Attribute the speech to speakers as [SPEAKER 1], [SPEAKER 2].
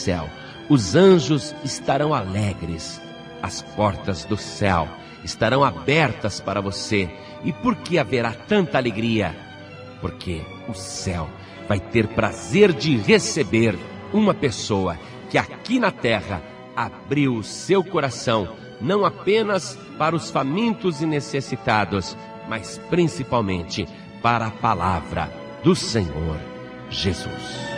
[SPEAKER 1] céu, os anjos estarão alegres. As portas do céu estarão abertas para você. E por que haverá tanta alegria? Porque o céu vai ter prazer de receber uma pessoa que aqui na terra abriu o seu coração, não apenas para os famintos e necessitados, mas principalmente para a palavra do Senhor Jesus.